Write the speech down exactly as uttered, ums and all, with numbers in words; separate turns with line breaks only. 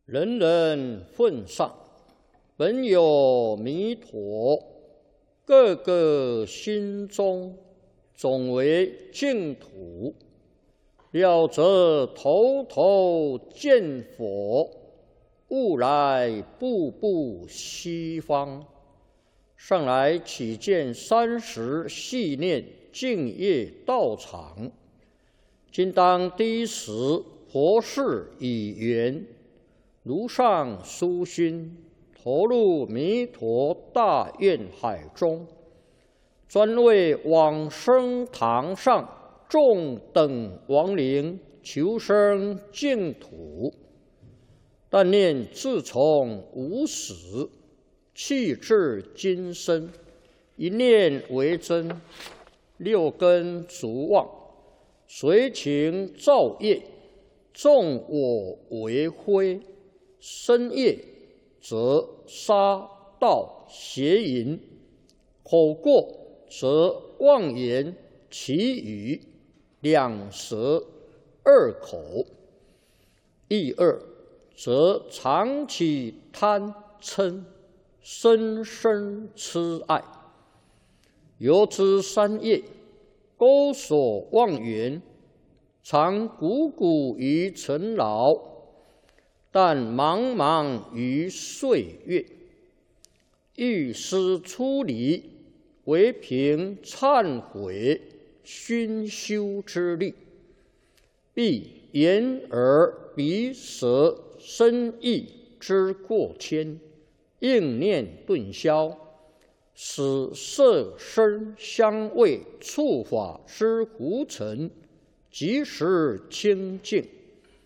人人奉上，本有弥陀，个个心中总为净土。了则头头见佛，悟来步步西方。上来启见三十系念净业道场，今当第一时佛事已圆，如上殊心，投入弥陀大愿海中，专为往生堂上众等亡灵求生净土。但念自从无始，气至今生，一念为真，六根逐妄，随情造业，纵我为非。身业则杀盗邪淫，口过则妄言绮语，两舌二口。意二则常起贪嗔，深深痴爱。由之三业，钩锁妄缘，常汩汩于尘劳，但茫茫于岁月。欲思出离，唯凭忏悔熏修之力，必眼耳鼻舌身意之过谦，应念顿消，使色声香味触法之胡尘即时清净。